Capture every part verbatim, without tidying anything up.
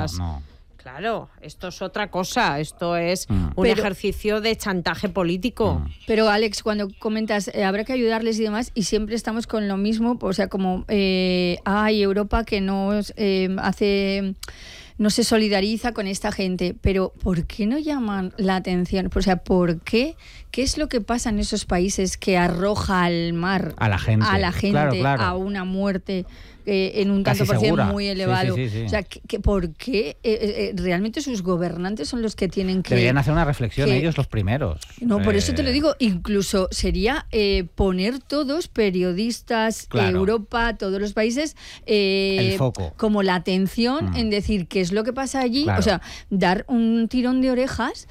cosas. No, no. Claro, esto es otra cosa, esto es mm. un pero, ejercicio de chantaje político. Mm. Pero Alex, cuando comentas, eh, habrá que ayudarles y demás, y siempre estamos con lo mismo, o sea, como, eh, ay, Europa que nos eh, hace... no se solidariza con esta gente, pero ¿por qué no llaman la atención? O sea, ¿por qué? ¿Qué es lo que pasa en esos países que arroja al mar a la gente, a, la gente, claro, claro. a una muerte eh, en un Casi tanto por ciento segura. muy elevado? Sí, sí, sí, sí. O sea, que, que ¿por qué eh, eh, realmente sus gobernantes son los que tienen que... Deberían hacer una reflexión que, ellos los primeros. No, por eh... eso te lo digo, incluso sería eh, poner todos, periodistas, claro. Europa, todos los países, eh, el foco. Como la atención mm. en decir qué es lo que pasa allí, claro. o sea, dar un tirón de orejas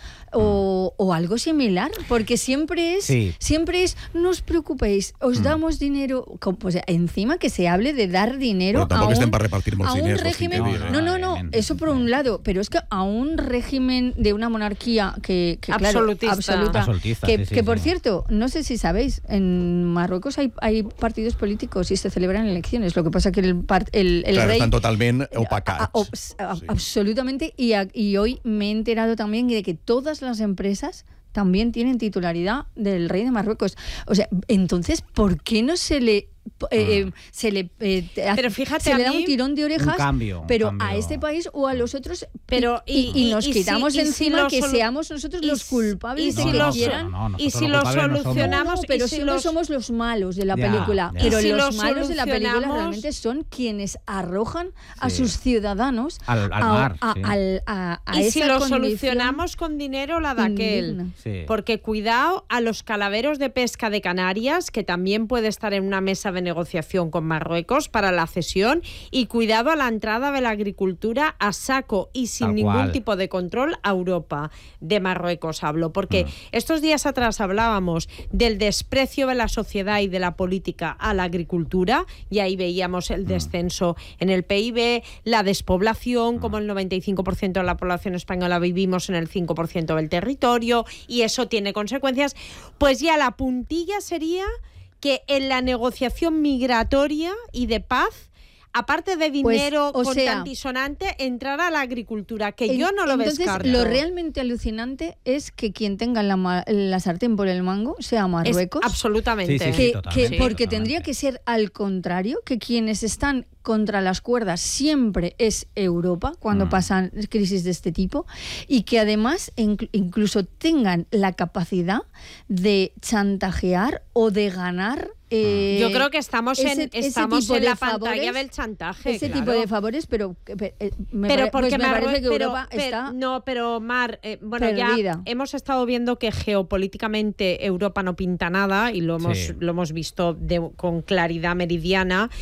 o, o algo similar, porque siempre es, sí. siempre es, no os preocupéis, os mm. damos dinero, pues encima que se hable de dar dinero a un, estén para repartir a un diners, régimen, no, no, no, no, no, eso por un lado, pero es que a un régimen de una monarquía que, que absolutista, claro, absoluta, absolutista que, sí, sí, que por sí. cierto, no sé si sabéis, en Marruecos hay, hay partidos políticos y se celebran elecciones, lo que pasa que el, el, el claro, rey... están totalmente opacats. A, a, a, sí. Absolutamente, y, a, y hoy me he enterado también de que todas las empresas también tienen titularidad del rey de Marruecos. O sea, entonces, ¿por qué no se le... Eh, mm. se le, eh, pero fíjate, se a le da mí, un tirón de orejas, un cambio, un pero cambio. a este país o a los otros, pero y, y, y nos y, quitamos y, encima y si que solu- seamos nosotros y, los culpables y de si que los, quieran. No, no, y si los lo solucionamos, no, pero y si siempre los, somos los malos de la ya, película, ya. pero si los malos de la película realmente son quienes arrojan sí. a sus ciudadanos al, al a, mar. A, sí. a, a, a y esa si lo condición solucionamos con dinero, la de aquel. Sí. Porque cuidado a los calaveros de pesca de Canarias, que también puede estar en una mesa de negociación con Marruecos para la cesión, y cuidado a la entrada de la agricultura a saco y sin Tal ningún cual. tipo de control a Europa. De Marruecos hablo, porque mm. estos días atrás hablábamos del desprecio de la sociedad y de la política a la agricultura, y ahí veíamos el descenso mm. en el P I B, la despoblación, mm. como el noventa y cinco por ciento de la población española vivimos en el cinco por ciento del territorio, y eso tiene consecuencias. Pues ya la puntilla sería que en la negociación migratoria y de paz, aparte de dinero pues, o contantisonante, sea, entrará la agricultura, que en, yo no lo entonces, descarto. Lo realmente alucinante es que quien tenga la, la sartén por el mango sea Marruecos. Es, absolutamente. Sí, sí, sí, que, totalmente, que, porque totalmente. tendría que ser al contrario, que quienes están contra las cuerdas siempre es Europa cuando mm. pasan crisis de este tipo, y que además inc- incluso tengan la capacidad de chantajear o de ganar. Eh, Yo creo que estamos ese, en, estamos ese en la favores, pantalla del chantaje. Ese claro. tipo de favores, pero, eh, me, pero pare, porque pues me Marrue- parece que pero, Europa pero, está no, pero Mar, eh, bueno, perdida. Ya hemos estado viendo que geopolíticamente Europa no pinta nada, y lo hemos, sí. lo hemos visto de, con claridad meridiana.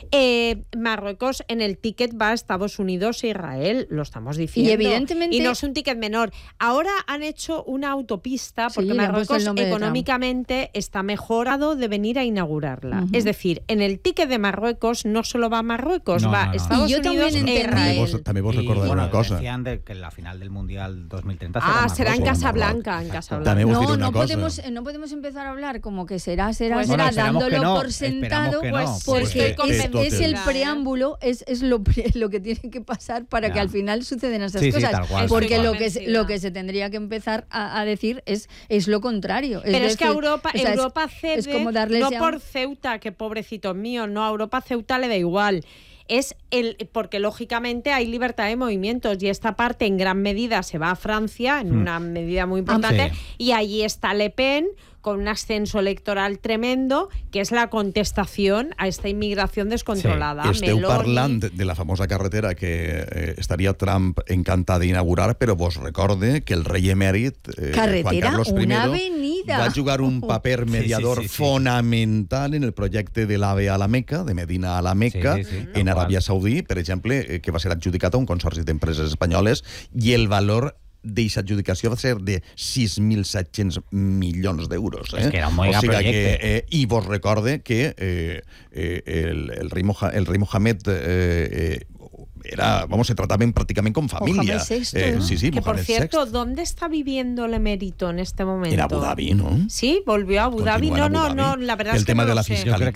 Eh, Marruecos en el ticket va a Estados Unidos e Israel, lo estamos diciendo. Y evidentemente... Y no es un ticket menor. Ahora han hecho una autopista porque sí, Marruecos económicamente está mejorado de venir a inaugurarla. Uh-huh. Es decir, en el ticket de Marruecos no solo va Marruecos, no, va no, no. Estados y yo Unidos también e Israel. També vos, també vos I, recordar bueno, una cosa. Decían de que la final del Mundial dos mil treinta Ah, será, será en Marruecos. Casablanca, en Casablanca. També vos no, diré una no cosa. podemos, no podemos empezar a hablar como que será, será, Pues será, bueno, esperamos dándolo que no, por sentado, que no, pues, porque porque es, esto es el te- preámbulo, es, es lo, lo que tiene que pasar para ya. que al final suceden esas sí, cosas. Sí, tal cual, porque tal lo cual. que, se, lo que se tendría que empezar a, a decir es, es lo contrario. Es Pero decir, es que Europa, o sea, Europa es, cede, es como darles no ya por un... Ceuta, que pobrecito mío, no, a Europa Ceuta le da igual. Es el porque lógicamente hay libertad de movimientos, y esta parte en gran medida se va a Francia, en mm. una medida muy importante, sí. y allí está Le Pen con un ascenso electoral tremendo, que és la contestación a esta inmigración descontrolada. Sí. Esteu Meloni... parlant de la famosa carretera que eh, estaria Trump encantat d'inaugurar, però vos recorde que el rei emèrit, eh, Carretera, Juan Carlos I, una avenida. va jugar un paper mediador sí, sí, sí, sí. fonamental en el projecte de l'AVE a la Meca, de Medina a la Meca, sí, sí, sí, en tal Aràbia qual. Saudí, per exemple, eh, que va ser adjudicat a un consorci d'empreses espanyoles, i el valor d'aquesta adjudicació va ser de sis mil set-cents milions d'euros. Eh? És que era un mega o sigui projecte. que, eh, I vos recorde que eh, eh, el, el, rei Moha, el rei Mohamed eh, eh, era, vamos, se trataban prácticamente con familia. Mohamed sexto, eh, ¿no? Sí, sí, Que por Mohamed cierto, sexto. ¿dónde está viviendo el emérito en este momento? En Abu Dhabi, ¿no? Sí, volvió a Abu Dhabi. Continúa No, en no, Abu Dhabi. no, la verdad El es que tema no de lo la sé. fiscalitat